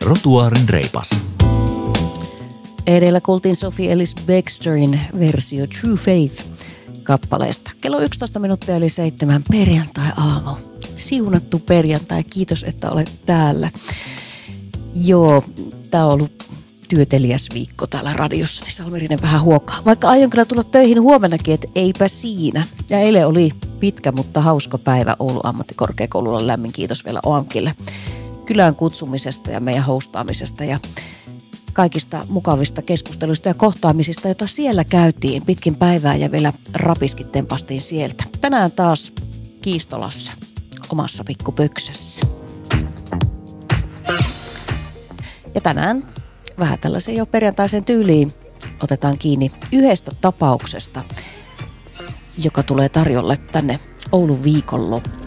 Trotuaarin reipas. Edellä kuultiin Sophie Ellis Bextorin versio True Faith kappaleesta. Kello 11 minuuttia yli 7 perjantai-aamu. Siunattu perjantai, kiitos että olet täällä. Joo, tää on ollut työteliäs viikko täällä radiossa, niin Salmerinen vähän huokaa. Vaikka aion kyllä tulla töihin huomennakin, että eipä siinä. Ja eilen oli pitkä, mutta hauska päivä Oulun ammattikorkeakoululla. Lämmin kiitos vielä OAMKille kylään kutsumisesta ja meidän hostaamisesta ja kaikista mukavista keskusteluista ja kohtaamisista, joita siellä käytiin pitkin päivää ja vielä rapiskin tempastiin sieltä. Tänään taas Kiistolassa, omassa pikkupöksössä. Ja tänään vähän tällaisen jo perjantaisen tyyliin otetaan kiinni yhdestä tapauksesta, joka tulee tarjolle tänne Oulun viikonloppuun.